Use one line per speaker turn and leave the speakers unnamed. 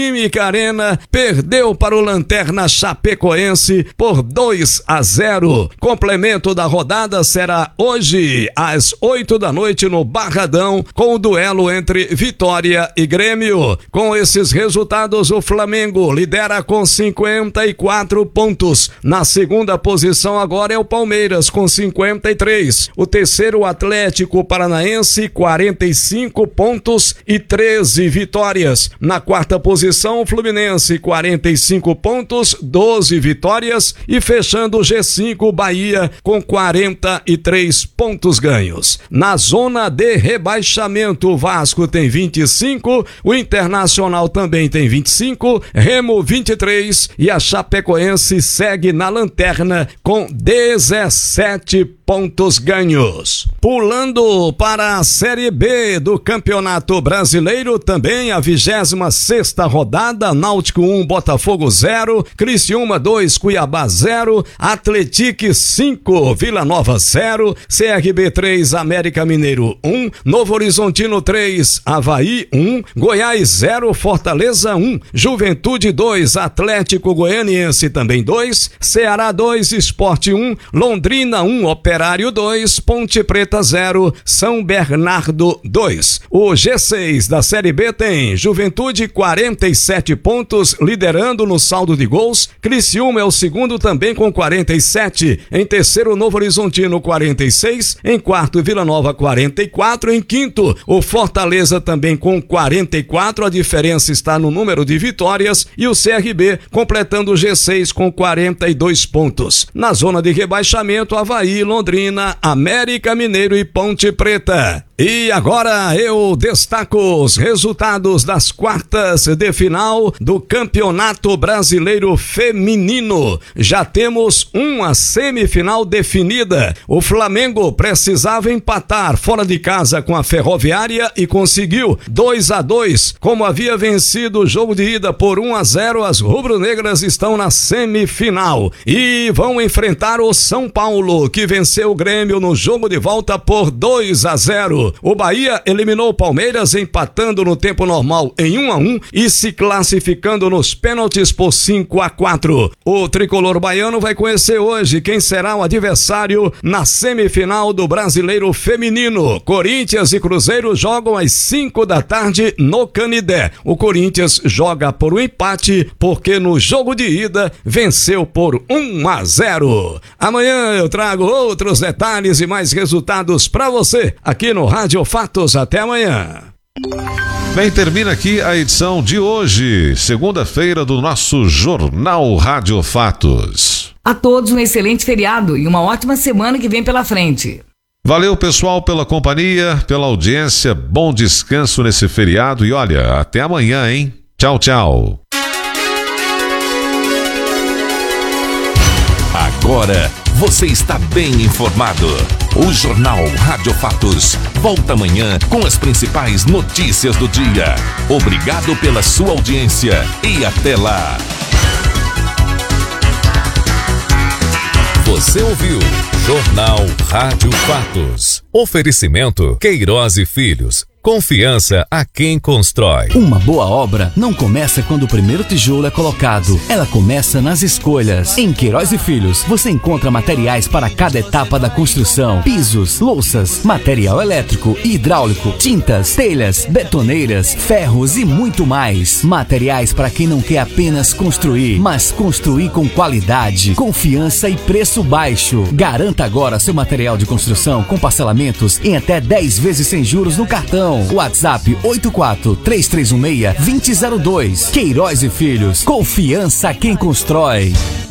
Neoquímica Arena perdeu para o Lanterna Chapecoense por 2-0. Complemento da rodada será hoje às 8 da noite no Barradão, com o duelo entre Vitória e Grêmio. Com esses resultados, o Flamengo lidera com 54 pontos. Na segunda posição agora é o Palmeiras com 53. O terceiro, o Atlético Paranaense, 45 pontos e 13 vitórias. Na quarta posição, o Fluminense, 45 pontos, 12 vitórias. E fechando o G5, o Bahia com 43 pontos ganhos. Na zona de rebaixamento, o Vasco tem 25, o Internacional também tem 25, Remo 23 e a Chapecoense segue na lanterna com 17 pontos ganhos. Pulando para a Série B do Campeonato Brasileiro, também a 26ª rodada, Náutico 1, Botafogo 0, Criciúma 2, Cuiabá 0, Atlético 5, Vila Nova 0, CRB 3, América Mineiro 1, Novo Horizontino 3, Avaí 1, Goiás 0, Fortaleza 1, Juventude 2, Atlético Goianiense também 2, Ceará 2, Sport 1, Londrina 1, Operário 2, Ponte Preta 0, São Bernardo 2. O G6 da Série B tem Juventude 47 pontos, liderando no saldo de gols. Criciúma é o segundo também com 47. Em terceiro, Novo Horizontino 46. Em quarto, Vila Nova 44. Em quinto, o Fortaleza também com 44. A diferença está no número de vitórias. E o CRB completando o G6 com 42 pontos. Na zona de rebaixamento, Avaí, Londrina, América Mineiro e Ponte Preta. E agora eu destaco os resultados das quartas de final do Campeonato Brasileiro Feminino. Já temos uma semifinal definida. O Flamengo precisava empatar fora de casa com a Ferroviária e conseguiu 2-2. Como havia vencido o jogo de ida por 1-0, as rubro-negras estão na semifinal e vão enfrentar o São Paulo, que venceu o Grêmio no jogo de volta por 2-0. O Bahia eliminou o Palmeiras empatando no tempo normal em 1-1 e se classificando nos pênaltis por 5-4. O tricolor baiano vai conhecer hoje quem será o adversário na semifinal do Brasileiro Feminino. Corinthians e Cruzeiro jogam às 5 da tarde no Canidé. O Corinthians joga por um empate porque no jogo de ida venceu por 1-0. Amanhã eu trago outros detalhes e mais resultados para você aqui no Rádio Fatos. Até amanhã.
Bem, termina aqui a edição de hoje, segunda-feira, do nosso Jornal Rádio Fatos.
A todos um excelente feriado e uma ótima semana que vem pela frente.
Valeu, pessoal, pela companhia, pela audiência, bom descanso nesse feriado e olha, até amanhã, hein? Tchau, tchau.
Agora você está bem informado. O Jornal Rádio Fatos volta amanhã com as principais notícias do dia. Obrigado pela sua audiência e até lá. Você ouviu Jornal Rádio Fatos. Oferecimento Queiroz e Filhos. Confiança a quem constrói.
Uma boa obra não começa quando o primeiro tijolo é colocado. Ela começa nas escolhas. Em Queiroz e Filhos, você encontra materiais para cada etapa da construção. Pisos, louças, material elétrico e hidráulico, tintas, telhas, betoneiras, ferros e muito mais. Materiais para quem não quer apenas construir, mas construir com qualidade, confiança e preço baixo. Garanta agora seu material de construção com parcelamentos em até 10 vezes sem juros no cartão. WhatsApp 84-3316-2002. Queiroz e Filhos. Confiança a quem constrói.